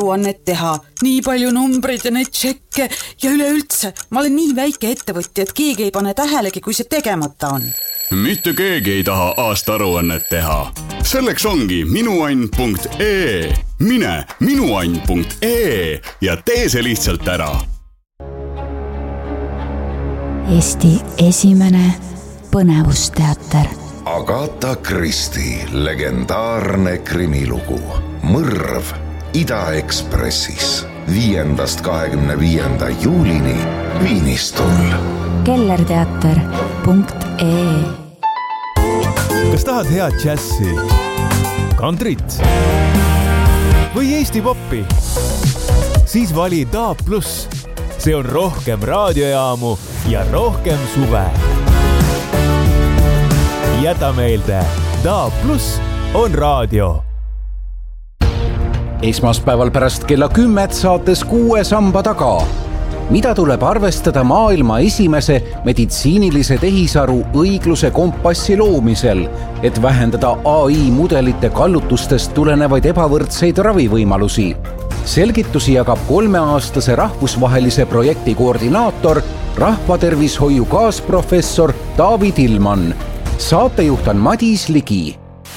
annet teha, nii palju numbreid ja neid tšekke ja üleüldse. Ma olen nii väike ettevõtja, et keegi ei pane tähelegi, kui see tegemata on. Mitte keegi ei taha aastaaruannet teha. Selleks ongi minuann.ee. Mine minuann.ee ja tee see lihtsalt ära. Eesti esimene põnevusteater. Agatha Christie legendaarne krimilugu Mõrv Ida-Ekspressis 5.–25. juulini Viinistul. kellerteater.ee. Kas tahad head džässi, kantrit või Eesti popi? Siis vali DAB+. See on rohkem raadiojaamu ja rohkem suve. Jäta meelde, DAB+ on raadio. Esmaspäeval pärast kella 10 saates 6 samba taga. Mida tuleb arvestada maailma esimese meditsiinilise tehisaru õigluse kompassi loomisel, et vähendada AI mudelite kallutustest tulenevaid ebavõrdseid ravivõimalusi? Selgitusi jagab 3-aastase rahvusvahelise projekti koordinaator, rahvatervishoiu kaasprofessor David Ilman. Saatejuht on Madis Ligi.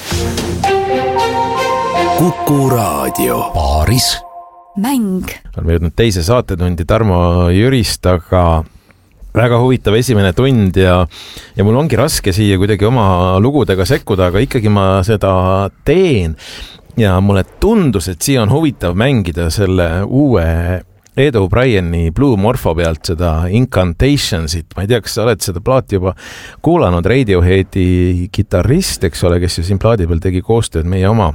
Kuku Raadio. Paaris. Mäng. Oleme jõudnud teise saatetundi Tarmo Jürist, aga väga huvitav esimene tund ja mul ongi raske siia kuidagi oma lugudega sekkuda, aga ikkagi ma seda teen. Ja mulle tundus, et siia on huvitav mängida selle uue Ed O'Brieni Blue Morpho pealt seda Incantationsit. Ma ei tea, kas sa oled seda plaati juba kuulanud, Radioheadi kitarrist, eks ole, kes ju siin plaadi peal tegi koostööd meie oma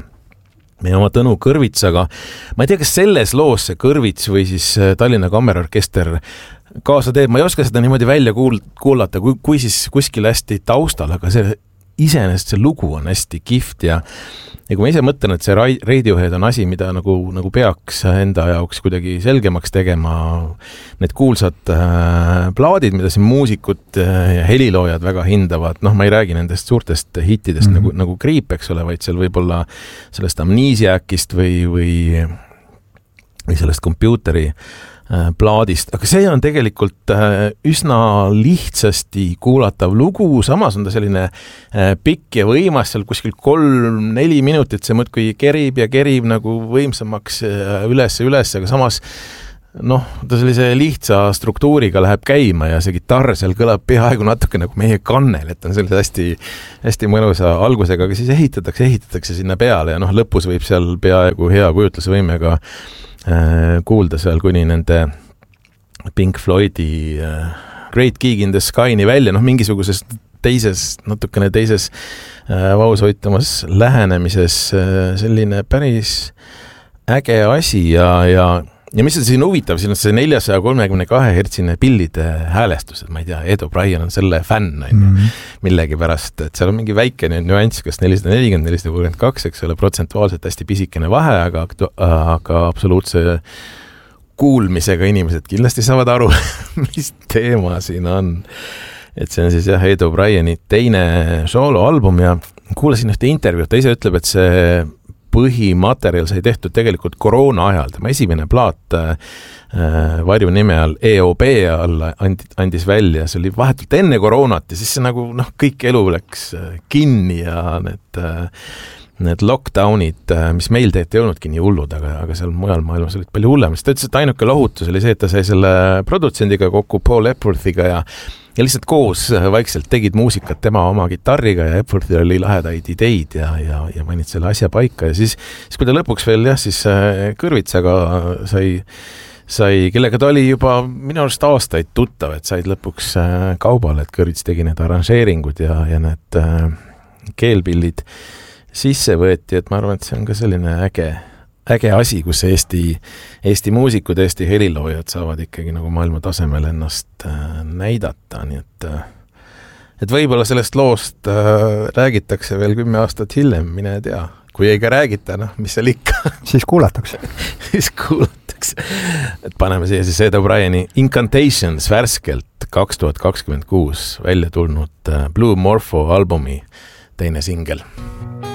Tõnu Kõrvitsaga. Ma ei tea, kas selles loos see Kõrvits või siis Tallinna Kammerorkester kaasa teeb. Ma ei oska seda niimoodi välja kuulata, kui siis kuskil hästi taustal, aga see iseenesest see lugu on hästi kihvt ja kui ma ise mõtlen, et see Radiohead on asi, mida nagu peaks enda jaoks kuidagi selgemaks tegema, need kuulsad plaadid, mida siin muusikud ja heliloojad väga hindavad, ma ei räägi nendest suurtest hittidest nagu Creep, eks ole, vaid seal võib-olla sellest Amnesiacist või sellest kompjuuteri plaadist, aga see on tegelikult üsna lihtsasti kuulatav lugu, samas on ta selline pikk ja võimas, seal kuskil 3-4 minutit see muudkui kerib nagu võimsamaks üles, aga samas ta sellise lihtsa struktuuriga läheb käima ja see kitarr seal kõlab peaaegu natuke nagu meie kannel, et on sellise hästi, hästi mõnusa algusega, aga siis ehitatakse sinna peale ja lõpus võib seal peaaegu hea kujutlusvõimega kuulda seal kuni nende Pink Floydi Great Gig in the Sky'ni välja, mingisuguses natukene teises vaoshoitamas lähenemises selline päris äge asi ja mis on siin huvitav, siin on see 432 hertsine pillide häälestus, et ma ei tea, Ed O'Brien on selle fänn millegi pärast, et seal on mingi väike nüanss, kas 440, 432, eks ole, protsentuaalselt hästi pisikene vahe, aga absoluutse kuulmisega inimesed kindlasti saavad aru, mis teema siin on. Et see on siis Ed O'Brieni teine sooloalbum ja kuulasin ühte intervjuud, ta ise ütleb, et see põhimaterjal sai tehtud tegelikult koroona ajal. Tema esimene plaat varju nime all EOB all andis välja. See oli vahetult enne koroonat ja siis see nagu kõik elu läks kinni ja need lockdownid, mis meil ei olnudki nii hullud, aga seal mujal maailmas olid palju hullem. Ta ütles, et ainuke lohutus oli see, et ta sai selle produtsendiga kokku Paul Epworthiga ja lihtsalt koos vaikselt tegid muusikat tema oma kitarriga ja Epworthil oli lahedaid ideid ja panid selle asja paika ja siis kui ta lõpuks veel siis Kõrvitsaga sai, kellega ta oli juba minu arust aastaid tuttav, et said lõpuks kaubale, et Kõrvits tegi need arranžeeringud ja need keelpillid sisse võeti, et ma arvan, et see on ka selline äge asi, kus Eesti muusikud, Eesti heliloojad saavad ikkagi nagu maailma tasemel ennast näidata, nii et võib-olla sellest loost räägitakse veel 10 aastat hiljem, mine tea. Kui ei ka räägita, mis seal ikka. Siis kuulatakse. Et paneme siia siis Ed O'Brieni Incantations värskelt 2026 välja tulnud Blue Morpho albumi teine singel.